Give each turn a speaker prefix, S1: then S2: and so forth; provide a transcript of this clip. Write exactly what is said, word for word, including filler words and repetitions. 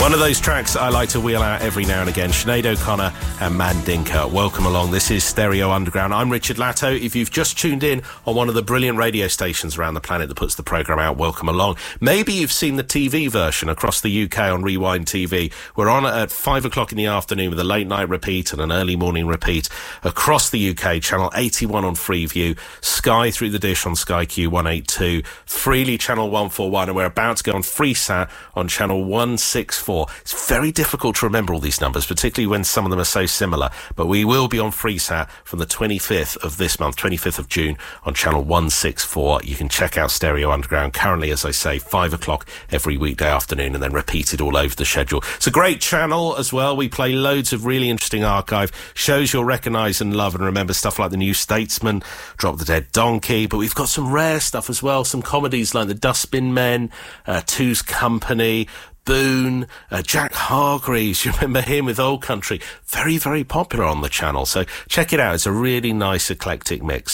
S1: One of those tracks I like to wheel out every now and again, Sinead O'Connor and Mandinka. Welcome along. This is Stereo Underground. I'm Richard Latto. If you've just tuned in on one of the brilliant radio stations around the planet that puts the programme out, welcome along. Maybe you've seen the T V version across the U K on Rewind T V. We're on at five o'clock in the afternoon with a late night repeat and an early morning repeat across the U K. Channel eighty-one on Freeview, Sky through the dish on Sky Q one eighty-two, Freely Channel one forty-one, and we're about to go on Freesat on Channel one sixty-four. It's very difficult to remember all these numbers, particularly when some of them are so similar, but we will be on Freesat from the twenty-fifth of this month, twenty-fifth of June, on Channel one sixty-four. You can check out Stereo Underground currently, as I say, five o'clock every weekday afternoon, and then repeated all over the schedule. It's a great channel as well. We play loads of really interesting archive shows you'll recognise and love and remember, stuff like The New Statesman, Drop the Dead Donkey, but we've got some rare stuff as well, some comedies like The Dustbin Men, uh, Two's Company, Boone, uh, Jack Hargreaves, you remember him with Old Country, very, very popular on the channel. So check it out. It's a really nice eclectic mix.